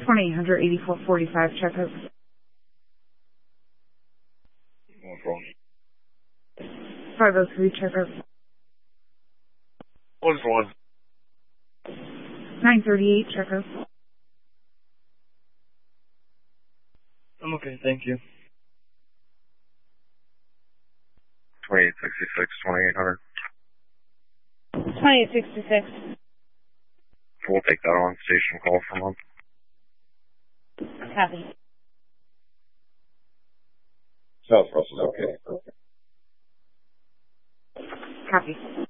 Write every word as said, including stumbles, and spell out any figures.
twenty-eight hundred eighty-four forty-five, check out. What's wrong? five oh three, check out. What's wrong? nine thirty-eight, check out. I'm okay, thank you. twenty-eight sixty-six, twenty-eight hundred. twenty-eight sixty-six. We'll take that on station call for a month. Copy. South Russell's okay. Copy.